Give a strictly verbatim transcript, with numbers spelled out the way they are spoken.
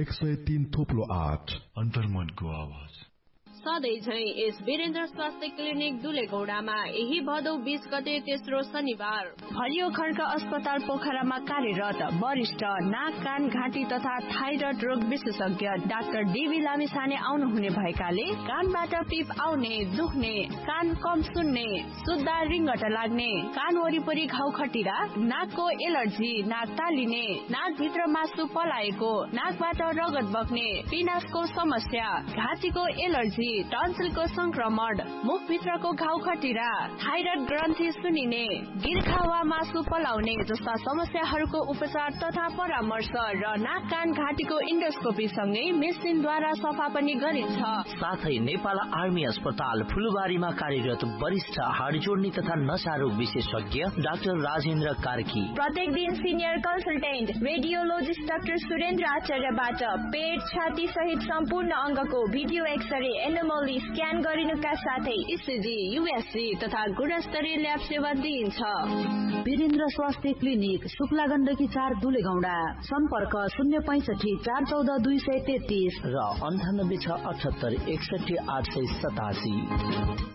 एक सय तीन थोप्लो आठ अन्तर्मनको आवाज। सधैँ झै यस वीरेन्द्र स्वास्थ्य क्लिनिक दुलेगौडामा यही भदौ बीस गते तेस्रो शनिबार हरियो खड्का अस्पताल पोखरामा कार्यरत वरिष्ठ नाक कान घाँटी तथा थाइरोइड रोग विशेषज्ञ डाक्टर डीबी लामिछाने आउनुहुने भएकाले कानबाट पिप आउने, दुख्ने, कान कम सुन्ने, सुत्दा रिङ्गटा लाग्ने, कान वरिपरि घाउ खटिरा, नाकको एलर्जी, नाक तालिने, नाकभित्र मासु पलाएको, नाकबाट रगत बग्ने, पिनासको समस्या, घाँटीको एलर्जी, टन्सिलको संक्रमण, मुखभित्रको घाउ खटिरा, थाइरोइड ग्रन्थि सुनिने, गिर्खा वा मासु पलाउने जस्ता समस्याहरूको उपचार तथा परामर्श र नाक कान घाँटीको इन्डोस्कोपी सँगै मेसिनद्वारा सफा पनि गरिन्छ। साथै नेपाल आर्मी अस्पताल फुलबारीमा कार्यरत वरिष्ठ हाड जोड्ने तथा नसा रोग विशेषज्ञ डाक्टर राजेन्द्र कार्की, प्रत्येक दिन senior consultant radiologist doctor Surendra आचार्यबाट पेट, छाती सहित सम्पूर्ण अङ्गको भिडियो एक्सरे, एनोमली स्क्यान गरिनुका साथै इसिजी, युएसजी तथा गुणस्तरीय ल्याब सेवा दिइन्छ। वीरेन्द्र स्वास्थ्य क्लिनिक, शुक्ला गण्डकी चार दुलेगौडा। सम्पर्क शून्य पैंसठी चार चौध दुई सय तेत्तीस र अन्ठानब्बे छ अठहत्तर एकसठी आठ सय सतासी।